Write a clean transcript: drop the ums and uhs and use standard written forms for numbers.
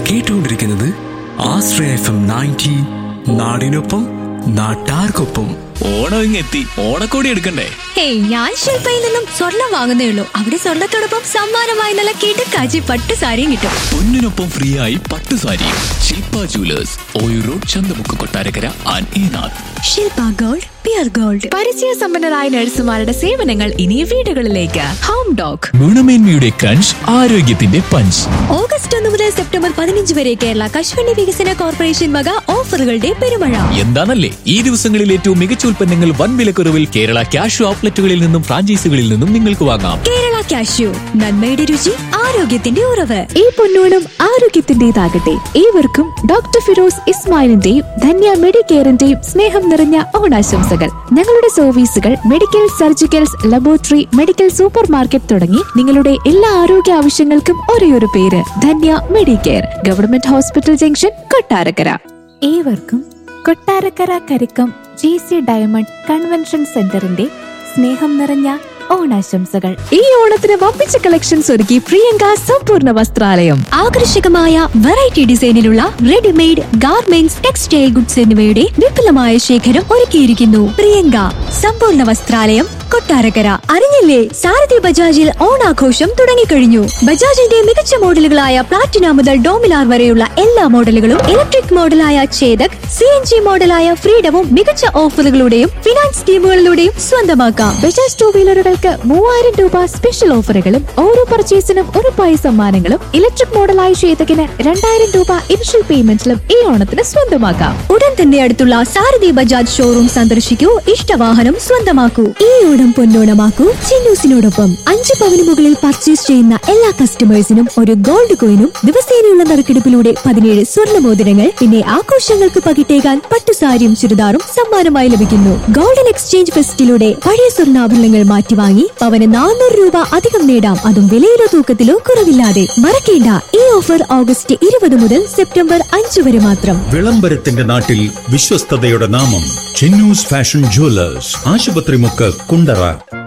കേട്ടുകൊണ്ടിരിക്കുന്നത് ആശ്രയ FM 90 നാടിനൊപ്പം നാട്ടാർക്കൊപ്പം. ഓണം ഇങ്ങെത്തി, ഓണക്കോടി എടുക്കണ്ടേ? ഹേയ്, ഞാൻ ശില്പയിൽ നിന്നും സ്വർണം വാങ്ങുന്നേ ഉള്ളൂ. അവിടെ സ്വർണത്തോടൊപ്പം സമ്മാനമായി നല്ല കിടക്കാച്ചി പട്ട് സാരിയും കിട്ടും. പൊന്നിനൊപ്പം ഫ്രീ ആയി പട്ടുസാരി. ശില്പ jewellers, Oyoor road, Chanthamukku, Kottarakkara and Enadu. Shilpa gold, peer gold. പരിചയ സമ്പന്നരായ നഴ്സുമാരുടെ സേവനങ്ങൾ ഇനി വീടുകളിലേക്ക്. Home dog. ഗുണമേന്മയുടെ ക്രഞ്ച്, ആരോഗ്യത്തിന്റെ പഞ്ച്. ഓഗസ്റ്റ് 1 മുതൽ സെപ്റ്റംബർ 15 വരെ കേരള കശുവണ്ടി വികസന കോർപ്പറേഷൻ വക ഓഫറുകളുടെ പെരുമഴ. എന്താണല്ലേ ഈ ദിവസങ്ങളിൽ ഏറ്റവും മികച്ച ഉൽപ്പന്നങ്ങൾ വൻ വിലക്കുറവിൽ കേരള ക്യാഷ് ഔട്ട്ലെറ്റുകളിൽ നിന്നും ഫ്രാഞ്ചൈസികളിൽ നിന്നും നിങ്ങൾക്ക് വാങ്ങാം. കേരള കാഷ്യൂ, നന്മയുടെ രുചി, ആരോഗ്യത്തിന്റെ ഉറവ്. ഈ പൊന്നോണം ആരോഗ്യത്തിന്റേതാകട്ടെ. ഏവർക്കും ഡോക്ടർ ഫിറോസ് ഇസ്മായിലിന്റെയും ധന്യ മെഡിക്കെയറിന്റെയും സ്നേഹം നിറഞ്ഞ ഓണാശംസകൾ. ഞങ്ങളുടെ സർവീസുകൾ medical, surgicals, laboratory, medical super market തുടങ്ങി നിങ്ങളുടെ എല്ലാ ആരോഗ്യ ആവശ്യങ്ങൾക്കും ഒരേയൊരു പേര്, Dhanya Medicare, government hospital junction, Kottarakkara. ഏവർക്കും Kottarakkara Karikkam GC diamond convention സെന്ററിന്റെ സ്നേഹം നിറഞ്ഞ ഓണാശംസകൾ. ഈ ഓണത്തിന് വമ്പിച്ച കളക്ഷൻസ് ഒരുക്കി പ്രിയങ്ക സമ്പൂർണ്ണ വസ്ത്രാലയം. ആകർഷകമായ variety ഡിസൈനിലുള്ള readymade garments, textile goods എന്നിവയുടെ വിപുലമായ ശേഖരം ഒരുക്കിയിരിക്കുന്നു. പ്രിയങ്ക സമ്പൂർണ്ണ വസ്ത്രാലയം, കൊട്ടാരക്കര. അറിഞ്ഞില്ലേ, സാരഥി ബജാജിൽ ഓണാഘോഷം തുടങ്ങിക്കഴിഞ്ഞു. ബജാജിന്റെ മികച്ച മോഡലുകളായ പ്ലാറ്റിന മുതൽ ഡോമിനാർ വരെയുള്ള എല്ലാ മോഡലുകളും, ഇലക്ട്രിക് മോഡലായ ചേതക്, CNG മോഡലായ ഫ്രീഡവും മികച്ച ഓഫറുകളുടെയും ഫിനാൻസ് സ്കീമുകളിലൂടെയും സ്വന്തമാക്കാം. ബജാജ് ടൂ വീലറുകൾക്ക് 3000 രൂപ സ്പെഷ്യൽ ഓഫറുകളും ഓരോ പർച്ചേസിനും ഉറപ്പായ സമ്മാനങ്ങളും. ഇലക്ട്രിക് മോഡലായ ചേതകിന് 2000 രൂപ ഇനിഷ്യൽ പേയ്മെന്റിലും ഈ ഓണത്തിന് സ്വന്തമാക്കാം. ഉടൻ തന്നെ അടുത്തുള്ള സാരഥി ബജാജ് ഷോറൂം സന്ദർശിക്കൂ, ഇഷ്ടവാഹനം സ്വന്തമാക്കൂ. ഈ ഓണം പൊന്നോണമാക്കൂ ചിന്നൂസിനോടൊപ്പം. 5 പവന് മുകളിൽ പർച്ചേസ് ചെയ്യുന്ന എല്ലാ കസ്റ്റമേഴ്സിനും ഒരു ഗോൾഡ് കോയിനും ദിവസേനയുള്ള നറുക്കെടുപ്പിലൂടെ 17 സ്വർണ്ണമോതിരങ്ങൾ, പിന്നെ ആഘോഷങ്ങൾക്ക് പകിട്ടേകാൻ പട്ടുസാരിയും ചുരിദാറും സമ്മാനമായി ലഭിക്കുന്നു. ഗോൾഡൻ എക്സ്ചേഞ്ച് ഫെസ്റ്റിലൂടെ പഴയ സ്വർണ്ണാഭരണങ്ങൾ മാറ്റിവാങ്ങി പവന് 400 രൂപ അധികം നേടാം, അതും വിലയിലോ തൂക്കത്തിലോ കുറവില്ലാതെ. മറക്കേണ്ട, ഈ ഓഫർ ഓഗസ്റ്റ് 20 മുതൽ സെപ്റ്റംബർ 5 വരെ മാത്രം. വിളംബരത്തിന്റെ നാട്ടിൽ വിശ്വസ്തതയുടെ നാമം ചിന്നൂസ് ഫാഷൻ ജുവലേഴ്സ്, ആശുപത്രി മുക്ക്, കുണ്ടറ.